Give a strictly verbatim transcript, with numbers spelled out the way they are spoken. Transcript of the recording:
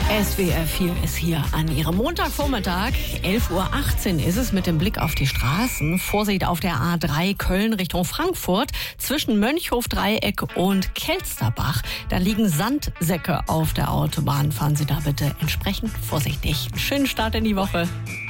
S W R vier ist hier an Ihrem Montagvormittag. elf Uhr achtzehn ist es mit dem Blick auf die Straßen. Vorsicht auf der A drei Köln Richtung Frankfurt. Zwischen Mönchhof-Dreieck und Kelsterbach. Da liegen Sandsäcke auf der Autobahn. Fahren Sie da bitte entsprechend vorsichtig. Schönen Start in die Woche.